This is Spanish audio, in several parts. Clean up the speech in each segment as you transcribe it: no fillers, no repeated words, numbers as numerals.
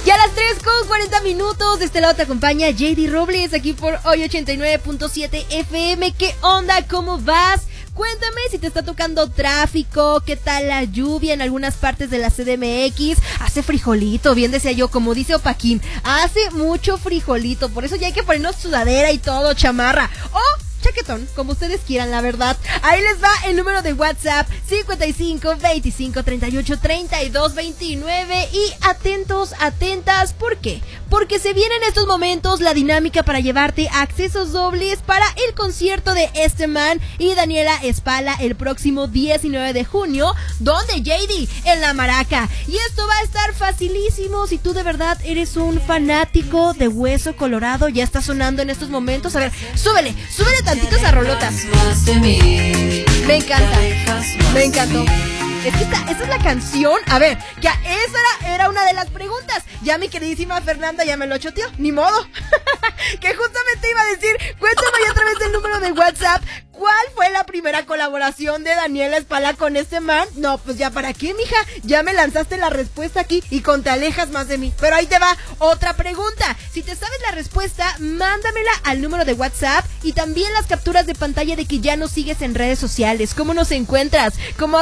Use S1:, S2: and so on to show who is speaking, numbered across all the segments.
S1: Ya a las 3:40 de este lado te acompaña JD Robles aquí por hoy 89.7 FM. ¿Qué onda? ¿Cómo vas? Cuéntame si te está tocando tráfico, qué tal la lluvia en algunas partes de la CDMX. Hace frijolito, bien decía yo, como dice Opaquín, hace mucho frijolito, por eso ya hay que ponernos sudadera y todo, chamarra. Chaquetón, como ustedes quieran, la verdad. Ahí les va el número de WhatsApp 55 25 38 32 29 y atentos, atentas, ¿por qué? Porque se viene en estos momentos la dinámica para llevarte accesos dobles para el concierto de este man y Daniela Espala el próximo 19 de junio, donde JD en la Maraca. Y esto va a estar facilísimo si tú de verdad eres un fanático de Hueso Colorado. Ya está sonando en estos momentos. A ver, súbele tantito esa rolota. Me encanta, me encantó. Es que esa es la canción. A ver, ya esa era una de las preguntas. Ya mi queridísima Fernanda ya me lo choteó, ni modo. Que justamente iba a decir, cuéntame a través del número de WhatsApp, ¿cuál fue la primera colaboración de Daniela Espala con este man? No, pues ya para qué, mija, ya me lanzaste la respuesta aquí y con te alejas más de mí. Pero ahí te va otra pregunta. Si te sabes la respuesta, mándamela al número de WhatsApp y también las capturas de pantalla de que ya nos sigues en redes sociales. ¿Cómo nos encuentras? Como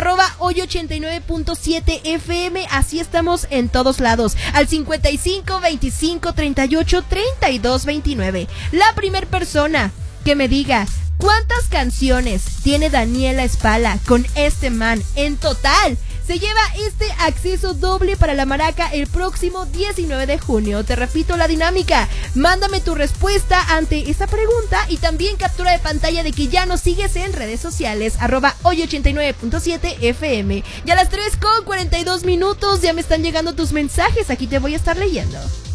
S1: @hoy89.7 FM, así estamos en todos lados. Al 55 25 38 32 29. La primer persona que me diga ¿cuántas canciones tiene Daniela Espala con este man en total? Se lleva este acceso doble para la Maraca el próximo 19 de junio. Te repito la dinámica. Mándame tu respuesta ante esta pregunta y también captura de pantalla de que ya nos sigues en redes sociales. @hoy89.7 FM. Ya a las 3:42 ya me están llegando tus mensajes. Aquí te voy a estar leyendo.